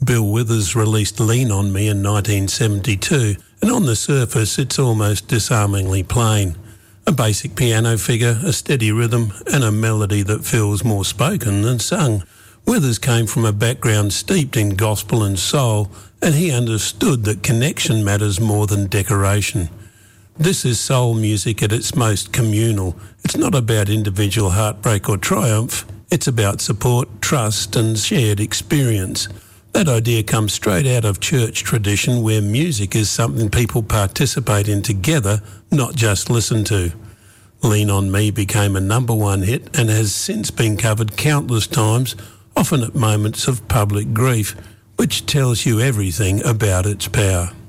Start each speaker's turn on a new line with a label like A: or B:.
A: Bill Withers released Lean on Me in 1972, and on the surface it's almost disarmingly plain. A basic piano figure, a steady rhythm, and a melody that feels more spoken than sung. Withers came from a background steeped in gospel and soul, and he understood that connection matters more than decoration. This is soul music at its most communal. It's not about individual heartbreak or triumph. It's about support, trust, and shared experience. That idea comes straight out of church tradition, where music is something people participate in together, not just listen to. Lean on Me became a #1 hit and has since been covered countless times, often at moments of public grief, which tells you everything about its power.